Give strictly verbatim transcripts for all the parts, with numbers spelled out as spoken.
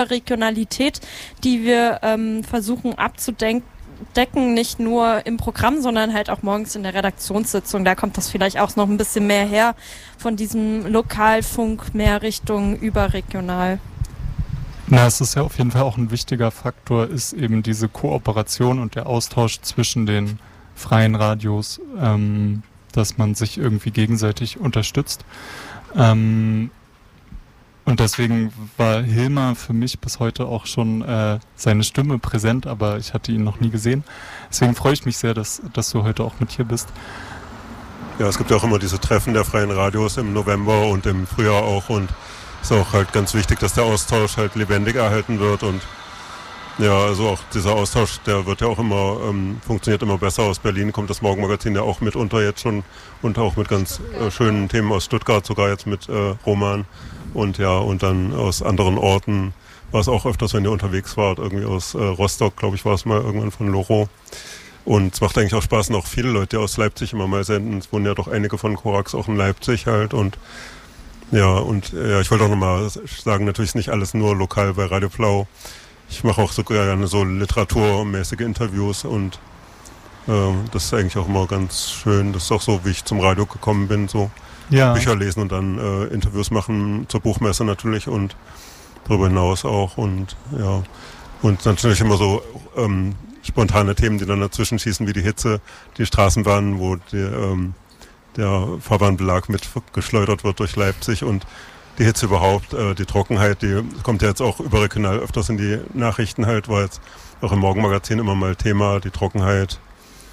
Regionalität, die wir ähm, versuchen abzudecken, nicht nur im Programm, sondern halt auch morgens in der Redaktionssitzung. Da kommt das vielleicht auch noch ein bisschen mehr her von diesem Lokalfunk, mehr Richtung überregional. Na, es ist ja auf jeden Fall auch ein wichtiger Faktor, ist eben diese Kooperation und der Austausch zwischen den freien Radios, ähm, dass man sich irgendwie gegenseitig unterstützt. Ähm, und deswegen war Hilmar für mich bis heute auch schon äh, seine Stimme präsent, aber ich hatte ihn noch nie gesehen. Deswegen freue ich mich sehr, dass, dass du heute auch mit hier bist. Ja, es gibt ja auch immer diese Treffen der freien Radios im November und im Frühjahr auch, und ist auch halt ganz wichtig, dass der Austausch halt lebendig erhalten wird. Und ja, also auch dieser Austausch, der wird ja auch immer, ähm, funktioniert immer besser. Aus Berlin kommt das Morgenmagazin ja auch mitunter jetzt schon, und auch mit ganz äh, schönen Themen aus Stuttgart, sogar jetzt mit äh, Roman. Und ja, und dann aus anderen Orten war es auch öfters, wenn ihr unterwegs wart, irgendwie aus äh, Rostock, glaube ich, war es mal irgendwann von Loro. Und es macht eigentlich auch Spaß, noch viele Leute aus Leipzig immer mal senden. Es wohnen ja doch einige von Korax auch in Leipzig halt, und ja, und ja, ich wollte auch nochmal sagen, natürlich ist nicht alles nur lokal bei Radio Flau. Ich mache auch sogar gerne so literaturmäßige Interviews, und äh, das ist eigentlich auch immer ganz schön. Das ist auch so, wie ich zum Radio gekommen bin, so ja. Bücher lesen und dann äh, Interviews machen zur Buchmesse natürlich und darüber hinaus auch, und ja, und natürlich immer so ähm, spontane Themen, die dann dazwischen schießen, wie die Hitze, die Straßenbahnen, wo die ähm, der Fahrbahnbelag mit geschleudert wird durch Leipzig, und die Hitze überhaupt, äh, die Trockenheit, die kommt ja jetzt auch überregional öfters in die Nachrichten halt, war jetzt auch im Morgenmagazin immer mal Thema, die Trockenheit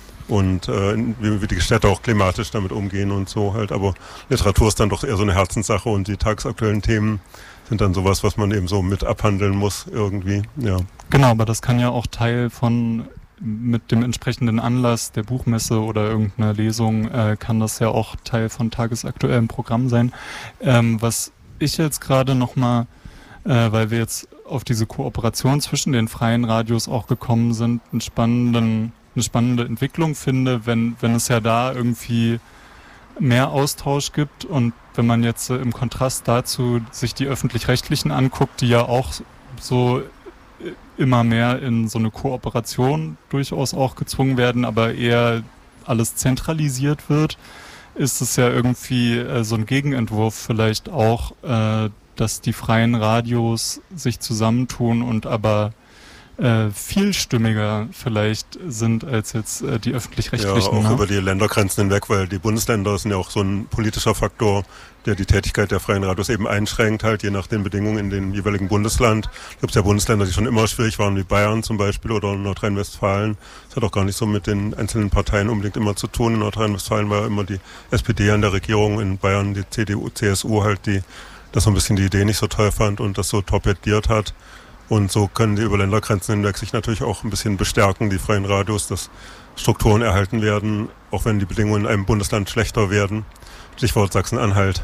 und äh, wie, wie die Städte auch klimatisch damit umgehen und so halt, aber Literatur ist dann doch eher so eine Herzenssache, und die tagesaktuellen Themen sind dann sowas, was man eben so mit abhandeln muss irgendwie, ja. Genau, aber das kann ja auch Teil von mit dem entsprechenden Anlass der Buchmesse oder irgendeiner Lesung äh, kann das ja auch Teil von tagesaktuellem Programm sein. Ähm, was ich jetzt gerade nochmal, äh, weil wir jetzt auf diese Kooperation zwischen den freien Radios auch gekommen sind, einen spannenden, eine spannende Entwicklung finde, wenn, wenn es ja da irgendwie mehr Austausch gibt, und wenn man jetzt äh, im Kontrast dazu sich die Öffentlich-Rechtlichen anguckt, die ja auch so immer mehr in so eine Kooperation durchaus auch gezwungen werden, aber eher alles zentralisiert wird, ist es ja irgendwie äh, so ein Gegenentwurf vielleicht auch, äh, dass die freien Radios sich zusammentun und aber äh, vielstimmiger vielleicht sind als jetzt äh, die Öffentlich-Rechtlichen. Ja, auch ne? über die Ländergrenzen hinweg, weil die Bundesländer sind ja auch so ein politischer Faktor, der die Tätigkeit der freien Radios eben einschränkt, halt je nach den Bedingungen in dem jeweiligen Bundesland. Ich glaube, es ja Bundesländer, die schon immer schwierig waren, wie Bayern zum Beispiel oder Nordrhein-Westfalen. Das hat auch gar nicht so mit den einzelnen Parteien unbedingt immer zu tun. In Nordrhein-Westfalen war ja immer die S P D an der Regierung, in Bayern die C D U, C S U halt, die das so ein bisschen die Idee nicht so toll fand und das so torpediert hat. Und so können die über Ländergrenzen hinweg sich natürlich auch ein bisschen bestärken, die freien Radios, dass Strukturen erhalten werden, auch wenn die Bedingungen in einem Bundesland schlechter werden. Stichwort Sachsen-Anhalt.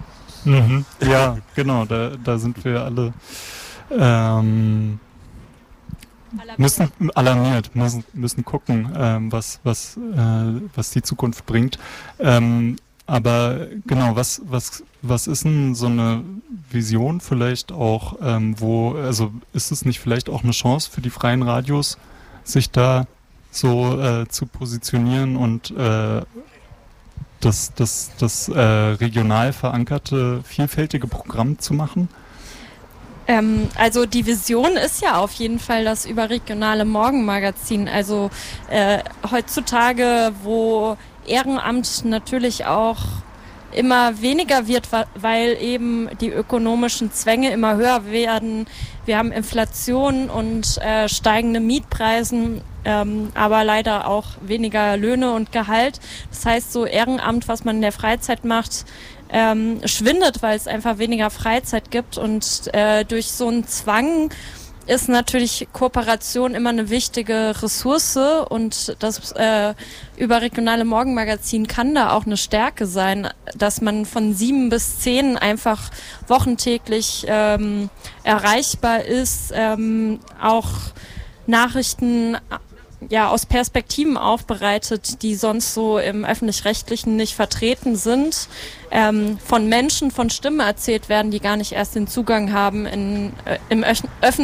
Mhm. Ja, genau, da, da sind wir alle ähm, müssen alarmiert, müssen, müssen gucken, ähm, was, was, äh, was die Zukunft bringt. Ähm, aber genau, was, was, was ist denn so eine Vision vielleicht auch, ähm, wo, also ist es nicht vielleicht auch eine Chance für die freien Radios, sich da so äh, zu positionieren und äh, das, das, das äh, regional verankerte, vielfältige Programm zu machen? Ähm, also die Vision ist ja auf jeden Fall das überregionale Morgenmagazin. Also äh, heutzutage, wo Ehrenamt natürlich auch immer weniger wird, weil eben die ökonomischen Zwänge immer höher werden. Wir haben Inflation und äh, steigende Mietpreise, ähm, aber leider auch weniger Löhne und Gehalt. Das heißt, so Ehrenamt, was man in der Freizeit macht, ähm, schwindet, weil es einfach weniger Freizeit gibt. Und äh, durch so einen Zwang ist natürlich Kooperation immer eine wichtige Ressource, und das äh, überregionale Morgenmagazin kann da auch eine Stärke sein, dass man von sieben bis zehn einfach wochentäglich ähm, erreichbar ist, ähm, auch Nachrichten ja aus Perspektiven aufbereitet, die sonst so im Öffentlich-Rechtlichen nicht vertreten sind, ähm, von Menschen, von Stimmen erzählt werden, die gar nicht erst den Zugang haben in, äh, im Öffentlichen